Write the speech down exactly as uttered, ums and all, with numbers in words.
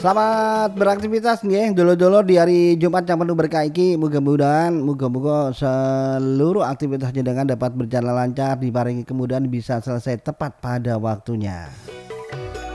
Selamat beraktivitas nggih dulur-dulur di hari Jumat yang penuh berkah iki. Muga-mudahan muga-muga seluruh aktivitas jenengan dapat berjalan lancar, diparingi kemudahan bisa selesai tepat pada waktunya.